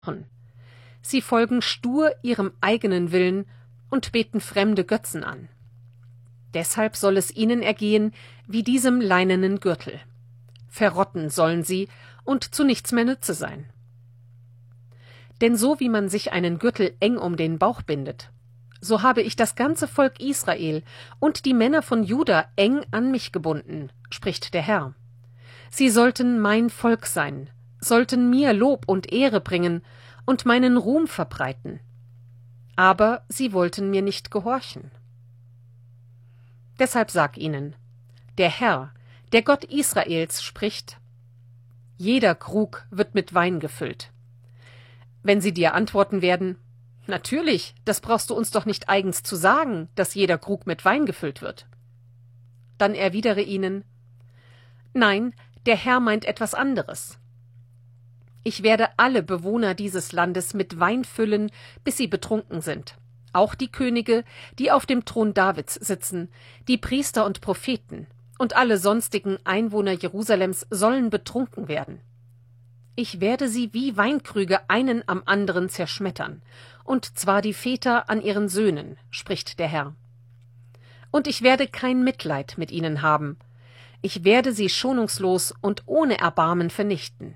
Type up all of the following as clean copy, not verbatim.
Sie folgen stur ihrem eigenen Willen und beten fremde Götzen an. Deshalb soll es ihnen ergehen wie diesem leinenen Gürtel. Verrotten sollen sie und zu nichts mehr Nütze sein. Denn so wie man sich einen Gürtel eng um den Bauch bindet, so habe ich das ganze Volk Israel und die Männer von Juda eng an mich gebunden, spricht der Herr. Sie sollten mein Volk sein, sollten mir Lob und Ehre bringen und meinen Ruhm verbreiten. Aber sie wollten mir nicht gehorchen. Deshalb sag ihnen, der Herr, der Gott Israels, spricht: Jeder Krug wird mit Wein gefüllt. Wenn sie dir antworten werden: Natürlich, das brauchst du uns doch nicht eigens zu sagen, dass jeder Krug mit Wein gefüllt wird. Dann erwidere ihnen: Nein, der Herr meint etwas anderes. Ich werde alle Bewohner dieses Landes mit Wein füllen, bis sie betrunken sind. Auch die Könige, die auf dem Thron Davids sitzen, die Priester und Propheten und alle sonstigen Einwohner Jerusalems sollen betrunken werden. Ich werde sie wie Weinkrüge einen am anderen zerschmettern, und zwar die Väter an ihren Söhnen, spricht der Herr. Und ich werde kein Mitleid mit ihnen haben. Ich werde sie schonungslos und ohne Erbarmen vernichten.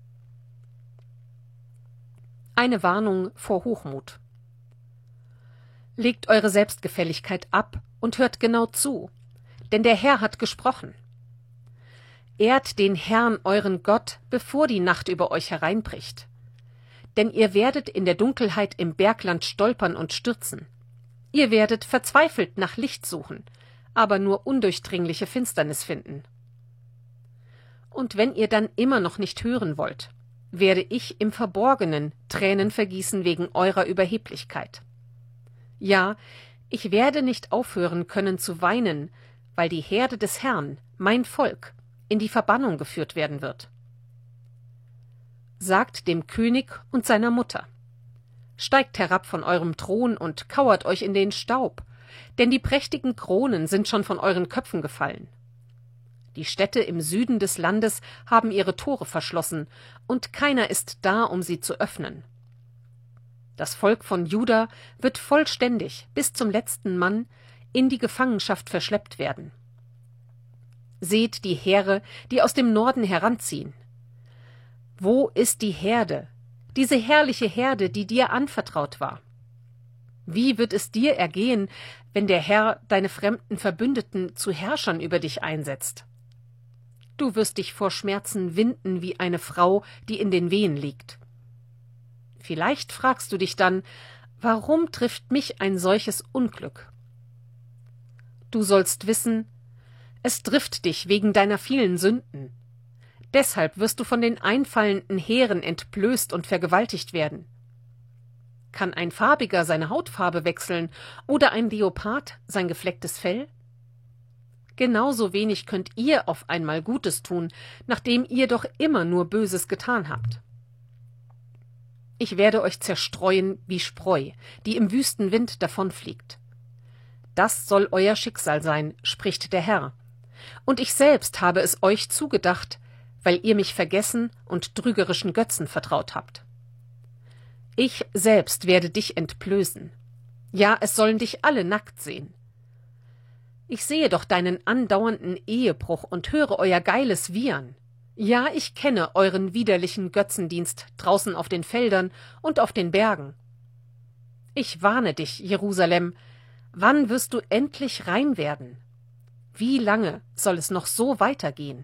Eine Warnung vor Hochmut. Legt eure Selbstgefälligkeit ab und hört genau zu, denn der Herr hat gesprochen. Ehrt den Herrn, euren Gott, bevor die Nacht über euch hereinbricht. Denn ihr werdet in der Dunkelheit im Bergland stolpern und stürzen. Ihr werdet verzweifelt nach Licht suchen, aber nur undurchdringliche Finsternis finden. Und wenn ihr dann immer noch nicht hören wollt, werde ich im Verborgenen Tränen vergießen wegen eurer Überheblichkeit. Ja, ich werde nicht aufhören können zu weinen, weil die Herde des Herrn, mein Volk, in die Verbannung geführt werden wird. Sagt dem König und seiner Mutter: Steigt herab von eurem Thron und kauert euch in den Staub, denn die prächtigen Kronen sind schon von euren Köpfen gefallen. Die Städte im Süden des Landes haben ihre Tore verschlossen, und keiner ist da, um sie zu öffnen. Das Volk von Juda wird vollständig, bis zum letzten Mann, in die Gefangenschaft verschleppt werden. Seht die Heere, die aus dem Norden heranziehen. Wo ist die Herde, diese herrliche Herde, die dir anvertraut war? Wie wird es dir ergehen, wenn der Herr deine fremden Verbündeten zu Herrschern über dich einsetzt? Du wirst dich vor Schmerzen winden wie eine Frau, die in den Wehen liegt. Vielleicht fragst du dich dann: Warum trifft mich ein solches Unglück? Du sollst wissen, es trifft dich wegen deiner vielen Sünden. Deshalb wirst du von den einfallenden Heeren entblößt und vergewaltigt werden. Kann ein Farbiger seine Hautfarbe wechseln oder ein Leopard sein geflecktes Fell? Genauso wenig könnt ihr auf einmal Gutes tun, nachdem ihr doch immer nur Böses getan habt. Ich werde euch zerstreuen wie Spreu, die im wüsten Wind davonfliegt. Das soll euer Schicksal sein, spricht der Herr. Und ich selbst habe es euch zugedacht, weil ihr mich vergessen und trügerischen Götzen vertraut habt. Ich selbst werde dich entblößen. Ja, es sollen dich alle nackt sehen. Ich sehe doch deinen andauernden Ehebruch und höre euer geiles Wiehern. Ja, ich kenne euren widerlichen Götzendienst draußen auf den Feldern und auf den Bergen. Ich warne dich, Jerusalem, wann wirst du endlich rein werden? Wie lange soll es noch so weitergehen?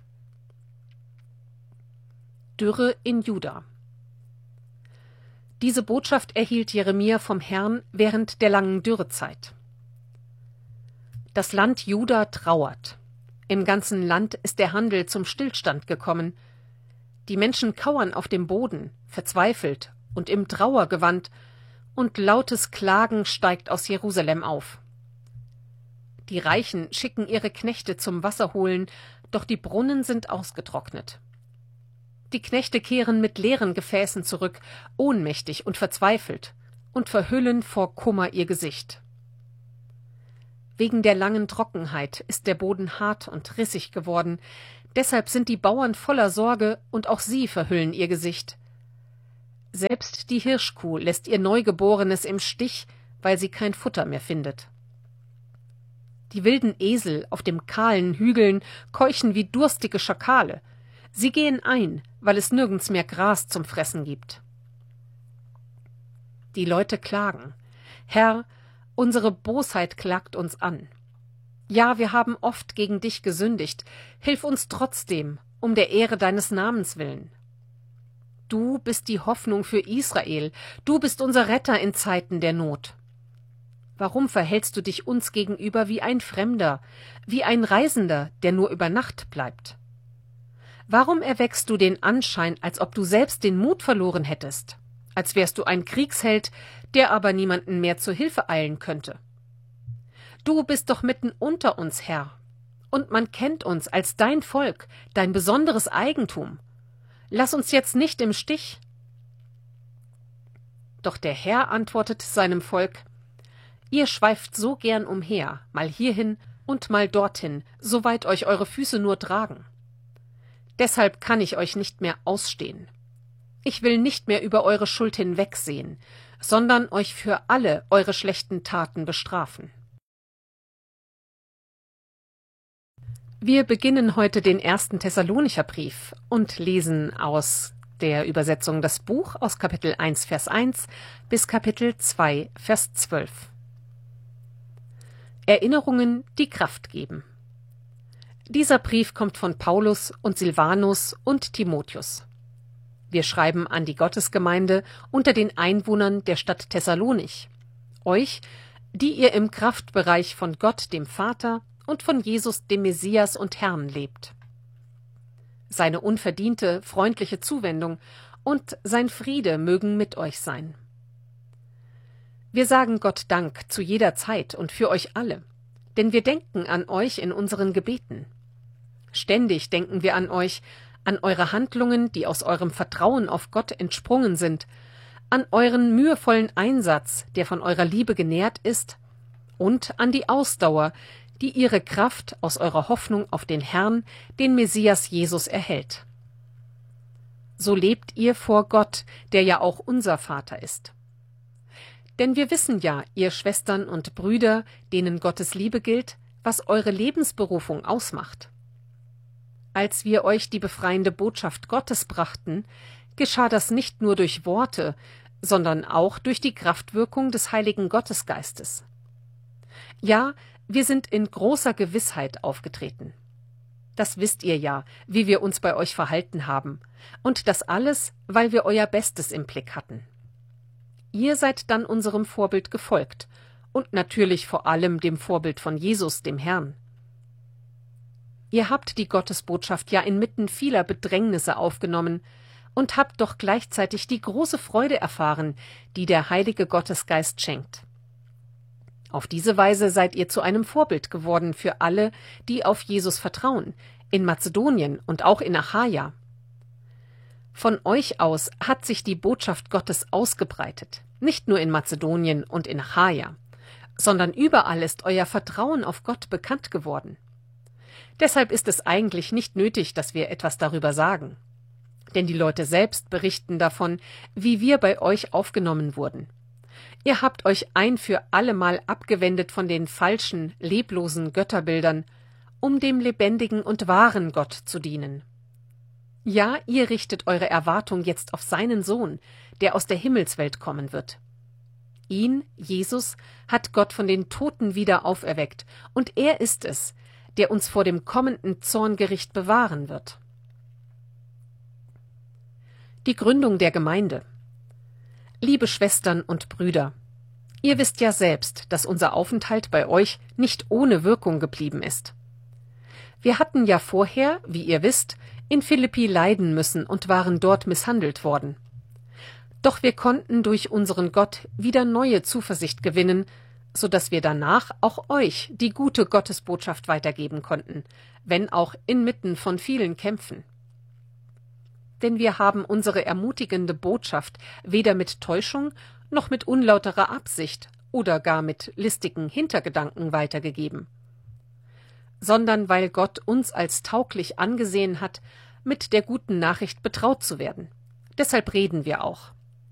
Dürre in Juda. Diese Botschaft erhielt Jeremia vom Herrn während der langen Dürrezeit. Das Land Juda trauert. Im ganzen Land ist der Handel zum Stillstand gekommen. Die Menschen kauern auf dem Boden, verzweifelt und im Trauergewand, und lautes Klagen steigt aus Jerusalem auf. Die Reichen schicken ihre Knechte zum Wasser holen, doch die Brunnen sind ausgetrocknet. Die Knechte kehren mit leeren Gefäßen zurück, ohnmächtig und verzweifelt, und verhüllen vor Kummer ihr Gesicht. Wegen der langen Trockenheit ist der Boden hart und rissig geworden, deshalb sind die Bauern voller Sorge, und auch sie verhüllen ihr Gesicht. Selbst die Hirschkuh lässt ihr Neugeborenes im Stich, weil sie kein Futter mehr findet. Die wilden Esel auf dem kahlen Hügeln keuchen wie durstige Schakale. Sie gehen ein, weil es nirgends mehr Gras zum Fressen gibt. Die Leute klagen: Herr, unsere Bosheit klagt uns an. Ja, wir haben oft gegen dich gesündigt. Hilf uns trotzdem, um der Ehre deines Namens willen. Du bist die Hoffnung für Israel. Du bist unser Retter in Zeiten der Not. Warum verhältst du dich uns gegenüber wie ein Fremder, wie ein Reisender, der nur über Nacht bleibt? Warum erweckst du den Anschein, als ob du selbst den Mut verloren hättest, als wärst du ein Kriegsheld, der aber niemanden mehr zur Hilfe eilen könnte? Du bist doch mitten unter uns, Herr, und man kennt uns als dein Volk, dein besonderes Eigentum. Lass uns jetzt nicht im Stich. Doch der Herr antwortet seinem Volk: Ihr schweift so gern umher, mal hierhin und mal dorthin, soweit euch eure Füße nur tragen. Deshalb kann ich euch nicht mehr ausstehen. Ich will nicht mehr über eure Schuld hinwegsehen, sondern euch für alle eure schlechten Taten bestrafen. Wir beginnen heute den 1. Thessalonicher Brief und lesen aus der Übersetzung das Buch aus Kapitel 1, Vers 1 bis Kapitel 2, Vers 12. Erinnerungen, die Kraft geben. Dieser Brief kommt von Paulus und Silvanus und Timotheus. Wir schreiben an die Gottesgemeinde unter den Einwohnern der Stadt Thessalonich, euch, die ihr im Kraftbereich von Gott, dem Vater, und von Jesus, dem Messias und Herrn, lebt. Seine unverdiente, freundliche Zuwendung und sein Friede mögen mit euch sein. Wir sagen Gott Dank zu jeder Zeit und für euch alle, denn wir denken an euch in unseren Gebeten. Ständig denken wir an euch, an eure Handlungen, die aus eurem Vertrauen auf Gott entsprungen sind, an euren mühevollen Einsatz, der von eurer Liebe genährt ist, und an die Ausdauer, die ihre Kraft aus eurer Hoffnung auf den Herrn, den Messias Jesus, erhält. So lebt ihr vor Gott, der ja auch unser Vater ist. Denn wir wissen ja, ihr Schwestern und Brüder, denen Gottes Liebe gilt, was eure Lebensberufung ausmacht. Als wir euch die befreiende Botschaft Gottes brachten, geschah das nicht nur durch Worte, sondern auch durch die Kraftwirkung des Heiligen Gottesgeistes. Ja, wir sind in großer Gewissheit aufgetreten. Das wisst ihr ja, wie wir uns bei euch verhalten haben, und das alles, weil wir euer Bestes im Blick hatten. Ihr seid dann unserem Vorbild gefolgt und natürlich vor allem dem Vorbild von Jesus, dem Herrn. Ihr habt die Gottesbotschaft ja inmitten vieler Bedrängnisse aufgenommen und habt doch gleichzeitig die große Freude erfahren, die der Heilige Gottesgeist schenkt. Auf diese Weise seid ihr zu einem Vorbild geworden für alle, die auf Jesus vertrauen, in Mazedonien und auch in Achaia. Von euch aus hat sich die Botschaft Gottes ausgebreitet, nicht nur in Mazedonien und in Achaia, sondern überall ist euer Vertrauen auf Gott bekannt geworden. Deshalb ist es eigentlich nicht nötig, dass wir etwas darüber sagen. Denn die Leute selbst berichten davon, wie wir bei euch aufgenommen wurden. Ihr habt euch ein für allemal abgewendet von den falschen, leblosen Götterbildern, um dem lebendigen und wahren Gott zu dienen. Ja, ihr richtet eure Erwartung jetzt auf seinen Sohn, der aus der Himmelswelt kommen wird. Ihn, Jesus, hat Gott von den Toten wieder auferweckt, und er ist es, der uns vor dem kommenden Zorngericht bewahren wird. Die Gründung der Gemeinde. Liebe Schwestern und Brüder, ihr wisst ja selbst, dass unser Aufenthalt bei euch nicht ohne Wirkung geblieben ist. Wir hatten ja vorher, wie ihr wisst, in Philippi leiden müssen und waren dort misshandelt worden. Doch wir konnten durch unseren Gott wieder neue Zuversicht gewinnen, so dass wir danach auch euch die gute Gottesbotschaft weitergeben konnten, wenn auch inmitten von vielen Kämpfen. Denn wir haben unsere ermutigende Botschaft weder mit Täuschung noch mit unlauterer Absicht oder gar mit listigen Hintergedanken weitergegeben, sondern weil Gott uns als tauglich angesehen hat, mit der guten Nachricht betraut zu werden. Deshalb reden wir auch.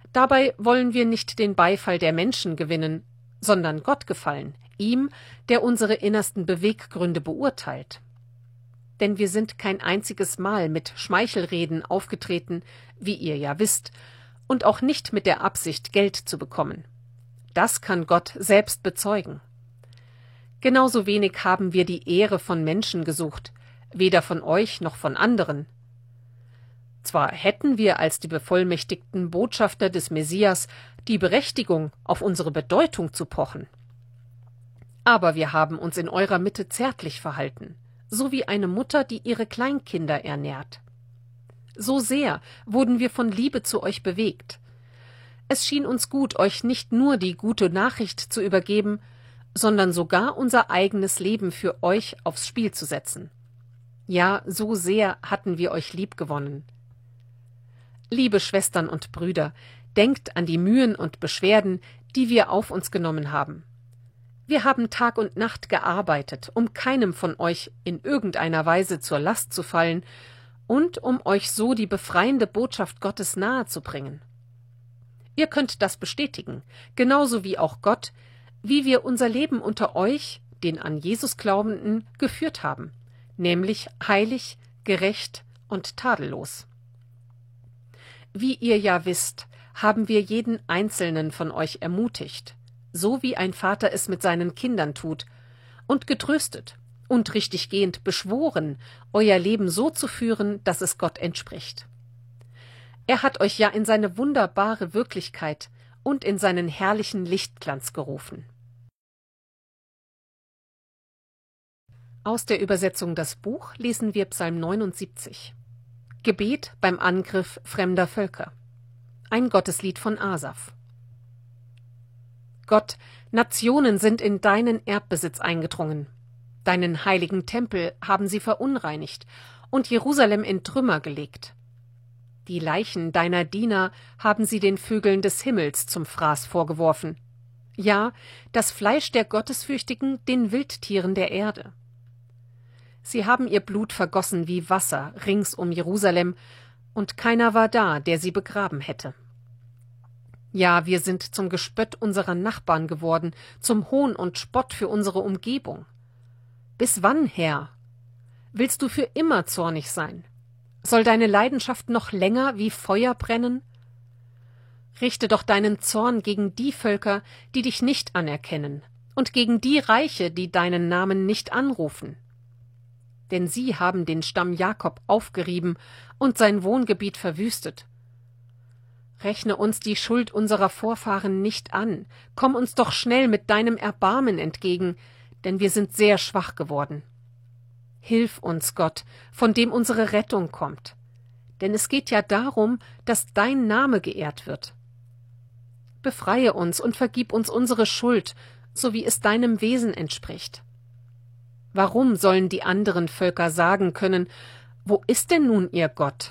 Dabei wollen wir nicht den Beifall der Menschen gewinnen, sondern Gott gefallen, ihm, der unsere innersten Beweggründe beurteilt. Denn wir sind kein einziges Mal mit Schmeichelreden aufgetreten, wie ihr ja wisst, und auch nicht mit der Absicht, Geld zu bekommen. Das kann Gott selbst bezeugen. Genauso wenig haben wir die Ehre von Menschen gesucht, weder von euch noch von anderen. Zwar hätten wir als die bevollmächtigten Botschafter des Messias die Berechtigung, auf unsere Bedeutung zu pochen. Aber wir haben uns in eurer Mitte zärtlich verhalten, so wie eine Mutter, die ihre Kleinkinder ernährt. So sehr wurden wir von Liebe zu euch bewegt. Es schien uns gut, euch nicht nur die gute Nachricht zu übergeben, sondern sogar unser eigenes Leben für euch aufs Spiel zu setzen. Ja, so sehr hatten wir euch liebgewonnen. Liebe Schwestern und Brüder, denkt an die Mühen und Beschwerden, die wir auf uns genommen haben. Wir haben Tag und Nacht gearbeitet, um keinem von euch in irgendeiner Weise zur Last zu fallen und um euch so die befreiende Botschaft Gottes nahezubringen. Ihr könnt das bestätigen, genauso wie auch Gott, wie wir unser Leben unter euch, den an Jesus Glaubenden, geführt haben, nämlich heilig, gerecht und tadellos. Wie ihr ja wisst, haben wir jeden einzelnen von euch ermutigt, so wie ein Vater es mit seinen Kindern tut, und getröstet und richtiggehend beschworen, euer Leben so zu führen, dass es Gott entspricht. Er hat euch ja in seine wunderbare Wirklichkeit und in seinen herrlichen Lichtglanz gerufen. Aus der Übersetzung Das Buch lesen wir Psalm 79. Gebet beim Angriff fremder Völker. Ein Gotteslied von Asaf. Gott, Nationen sind in deinen Erbbesitz eingedrungen. Deinen heiligen Tempel haben sie verunreinigt und Jerusalem in Trümmer gelegt. Die Leichen deiner Diener haben sie den Vögeln des Himmels zum Fraß vorgeworfen. Ja, das Fleisch der Gottesfürchtigen den Wildtieren der Erde. Sie haben ihr Blut vergossen wie Wasser rings um Jerusalem, und keiner war da, der sie begraben hätte. Ja, wir sind zum Gespött unserer Nachbarn geworden, zum Hohn und Spott für unsere Umgebung. Bis wann, Herr? Willst du für immer zornig sein? Soll deine Leidenschaft noch länger wie Feuer brennen? Richte doch deinen Zorn gegen die Völker, die dich nicht anerkennen, und gegen die Reiche, die deinen Namen nicht anrufen. Denn sie haben den Stamm Jakob aufgerieben und sein Wohngebiet verwüstet. Rechne uns die Schuld unserer Vorfahren nicht an, komm uns doch schnell mit deinem Erbarmen entgegen, denn wir sind sehr schwach geworden. Hilf uns, Gott, von dem unsere Rettung kommt, denn es geht ja darum, dass dein Name geehrt wird. Befreie uns und vergib uns unsere Schuld, so wie es deinem Wesen entspricht. Warum sollen die anderen Völker sagen können, wo ist denn nun ihr Gott?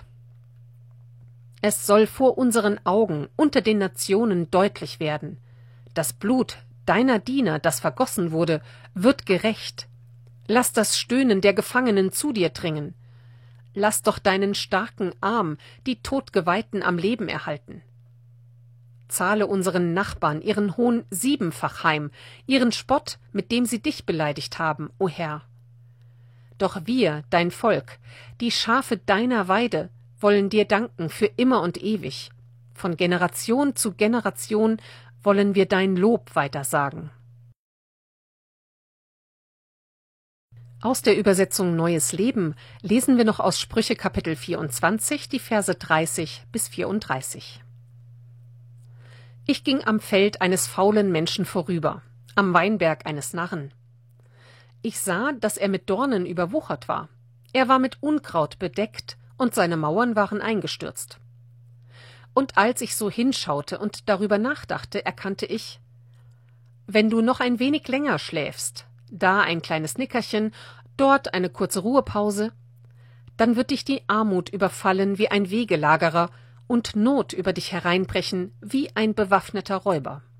Es soll vor unseren Augen unter den Nationen deutlich werden. Das Blut deiner Diener, das vergossen wurde, wird gerächt. Lass das Stöhnen der Gefangenen zu dir dringen. Lass doch deinen starken Arm die Todgeweihten am Leben erhalten. Zahle unseren Nachbarn ihren Hohn 7-fach heim, ihren Spott, mit dem sie dich beleidigt haben, o Herr. Doch wir, dein Volk, die Schafe deiner Weide, wollen dir danken für immer und ewig. Von Generation zu Generation wollen wir dein Lob weitersagen. Aus der Übersetzung Neues Leben lesen wir noch aus Sprüche Kapitel 24, die Verse 30 bis 34. Ich ging am Feld eines faulen Menschen vorüber, am Weinberg eines Narren. Ich sah, dass er mit Dornen überwuchert war. Er war mit Unkraut bedeckt und seine Mauern waren eingestürzt. Und als ich so hinschaute und darüber nachdachte, erkannte ich, wenn du noch ein wenig länger schläfst, da ein kleines Nickerchen, dort eine kurze Ruhepause, dann wird dich die Armut überfallen wie ein Wegelagerer und Not über dich hereinbrechen wie ein bewaffneter Räuber.